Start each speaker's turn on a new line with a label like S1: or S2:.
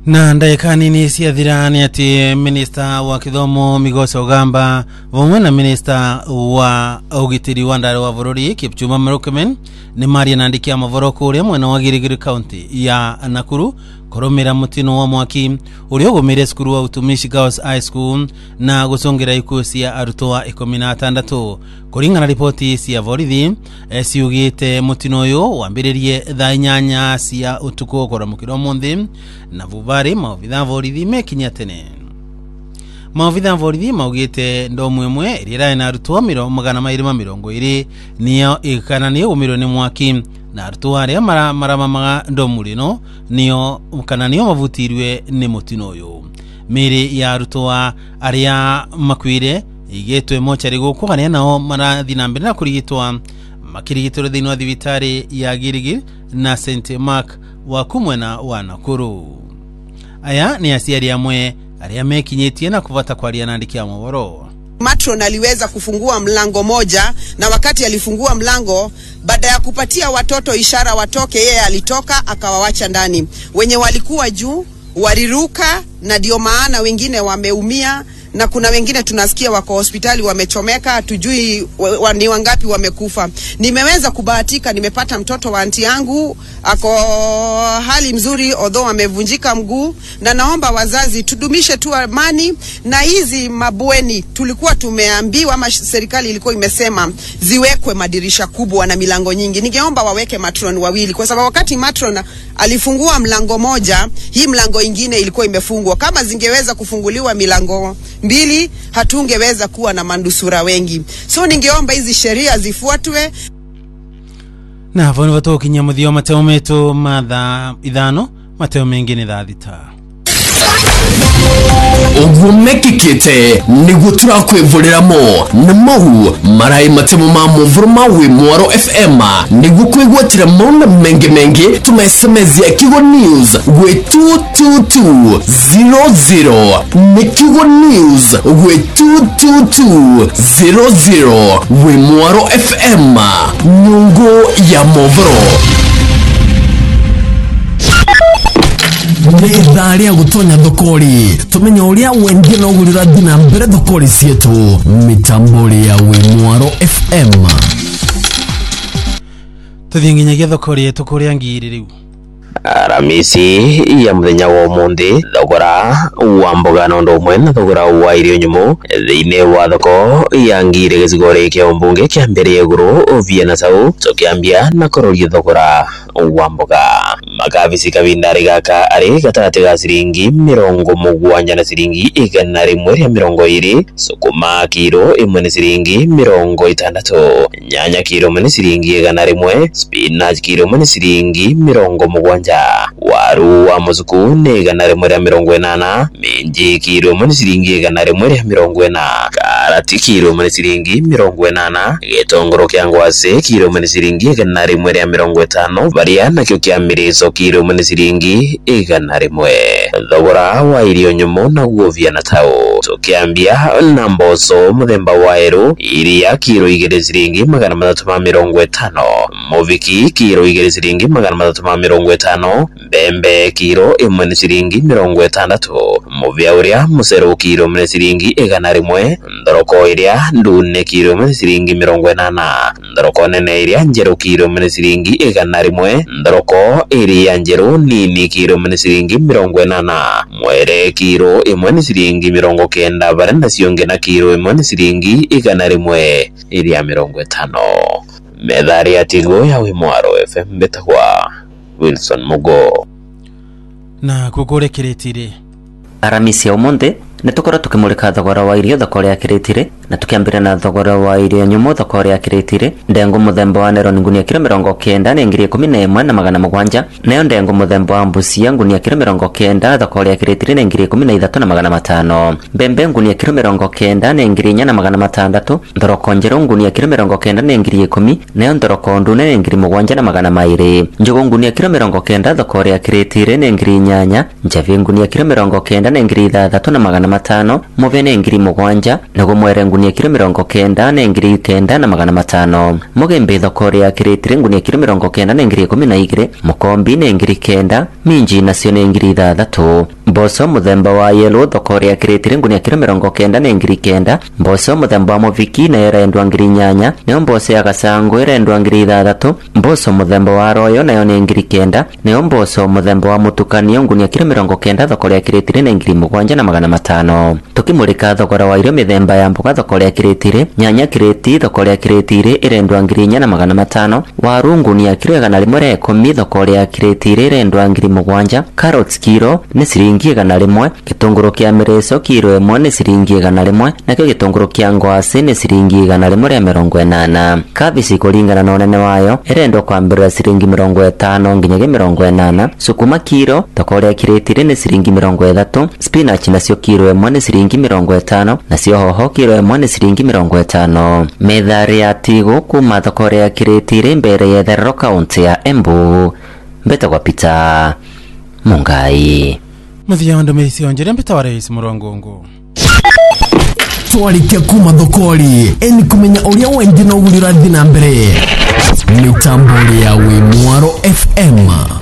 S1: Na ndagika nini ciathirani ati minista wa kithomo Migos Ogamba vamwe na minista wa ugitiri wa ndari wa bururi Kipchumba Murkomen ni maria nandikia mavoro kuria mwena wa Girigiri County ya Nakuru koromera mutino wa mwaki urio gumire skuru wa utumishi Girls High School na gusongira ikusi ya arutwa 16 kuringana ripoti cia borithi ciugite mutino uyo wambiririe thaa 8 cia utuko koramukiro munthi na vubari maobitha borithi mekinya tene. Maobitha borithi maugite ndo mwemwe irira na arutwa 220 niyo ikananiyo umiro ni mwaki na arutwa aria maramamaga ndo murino niyo ukananiyo mavutirwe ni mutino uyu. Miri ya arutwa aria makwire igetwe mochari gukugania nao marathi na mbere na kurigitwa makirigitoro thini wa thibitari ya Girigiri na St Mark wa kumwena wa Nakuru. Aya ni aciari amwe aria mekinyitie na kuvata kwaria nandikia mavoro.
S2: Matron aliweza kufungua mlango moja, na wakati alifungua mlango, baada ya kupatia watoto ishara watoke, yeye alitoka akawawacha ndani. Wenye walikuwa juu waliruka, na ndio maana wengine wameumia, na kuna wengine tunasikia wako hospitali wamechomeka, hatujui ni wangapi wamekufa. Nimeweza kubahatika, nimepata mtoto wa aunti yangu ako hali mzuri although amevunjika mguu, na naomba wazazi tudumishe tu amani. Na hizi mabweni tulikuwa tumeambiwa ama serikali ilikuwa imesema ziwekwe madirisha kubwa na milango nyingi. Ningeomba waweke matron wawili, kwa sababu wakati matron alifungua mlango moja, hii mlango ingine ilikuwa imefungwa. Kama zingeweza kufunguliwa milango mbili, hatungeweza kuwa na mandusura wengi. So ningeomba hizi sheria zifuatwe.
S1: Na voni vatokinya muthio mateo metu matha ithano mateo mengine thaa thita.
S3: Ogumekikite niguo turakwevuriramo na mau marai matemo ma muvuru mawe Mwaro FM niguo kwigwatira mauna mengi tuma SMS ya Kigo News we 22200 ni Kigo News we 22200 we Mwaro FM nyungu ya muvuru. Nithari ya gutonya thokori tumenya uria wendia na ugurira dina mbere thokori cietu mitamburi ya we Mwaro FM
S1: tuthinginyagia thokori yetu kuria ngiri riu.
S4: Aramisi ya muthenya wa umuthi thogora wa mboga na ndo umwe na thogora wa irio nyumu thiine wa thoko ya ngiri gicigore kia umbunge kia mbere iguru Viena Sau tukiambia na kororia thogora wa mboga makabisi kabindari gaka ari gatarate ga ciringi 70 na ciringi 120 sukuma kiro imwe ni ciringi 60 nyanya kiro imwe ni ciringi 100 spinach kiro imwe ni ciringi 70 waru wa muzuku ni 180 minji kiro imwe ni ciringi 140 karati kiro imwe ni ciringi 80 gitongoro kia ngwase kiro imwe ni ciringi 150 varia nakyo kia miriso kiro imwe ni ciringi 100 thogora wa irio nyumu na guovia na tao tukiambia na mboco muthemba wa eru iria kiro 2 ciringi 350 muviki kiro 2 ciringi 350 mbembe kiro imwe ni ciringi 60 muvia uria muceru kiro imwe ni ciringi 100 ndoroko iria ndune kiro imwe ni ciringi 80 ndoroko nene iria njeru kiro imwe ni ciringi 100 ndoroko iria njeru nini kiro imwe ni ciringi 80 mwere kiro imwe ni ciringi 90 barenda cionge na kiro imwe ni ciringi 100 iria 50 methari ya Tigo ya we Mwaro FM betagwa Wilson Mugo
S1: na kukurekeretire.
S5: Aramisi ya umonde netukora tukimulika thogora wa irio thoko ya kiretire na tukiambira na thogora wa irio nyumu thoko ya kiretire ndengo muthemba wa nero ngunia kilo 90 ni ngiri 11 na 700 nayo ndengo muthemba wa mbucia ngunia kilo 90 thoko ya kiretire ni ngiri 13 na 500 mbembe ngunia kilo 90 ni ngiri 4 na 600 ndoroko njeru ngunia kilo 90 ni ngiri 10 nayo ndoroko ndune ni ngiri 7 na 200 njogo ngunia kilo 90 thoko ya kiretire ni ngiri 8 njavi ngunia kilo 90 ni ngiri 3 na 500 muvene ngiri 7 nago mwere ngunia kilo 90 na ngiri 9,500. Mugembe thoko ria Kiritiri ngunia kilo 90 na ngiri 12, Mukombi na ngiri 9, Minji nacio na ngiri 6. Mboco muthemba wa yellow thoko ria Kiritiri ngunia kilo 90 na ngiri 9, mboco muthemba wa Muviki na irendwa ngiri 8, nayo mboco ya Gacangu irendwa ngiri 6, mboco muthemba wa Royo nayo ni ngiri 9, nayo mboco muthemba wa Mutukanio ngunia kilo 90 thoko ria Kiritiri na ngiri 7,500. Tukimulika thogora wa irio mithemba ya mboga thoko ria Kiritiri, nyanya kireti thoko ria Kiritiri irendwa ngiri 4,500, waru ngunia kilo 110 thoko ria Kiritiri irendwa ngiri 7, carrots kilo ni ciringi 100, gitunguru kia mireso kilo 1 ni ciringi 100, nakio gitunguru kia ngwasi ni ciringi 180. Kabici kuringana na unene wayo irendwa kwambirira ciringi 50 nginyagia 80. Sukuma kilo thoko ria Kiritiri ni ciringi 30, spinach nacio kilo 1 ni ciringi 50, nacio hoho kilo 1 ni ciringi 50. Methari ya tigo kuma thoko ria Kiritiri mbere ya Therero kaunti ya Embu. Mbetagwa Peter Mungai.
S1: Muthia ndo meisio njere mbetwa Rais Murongongo.
S3: Twarikia kuma thokori eni kumenya uria wendi no gurira thina mbere. Mitambo ya Mwaro FM.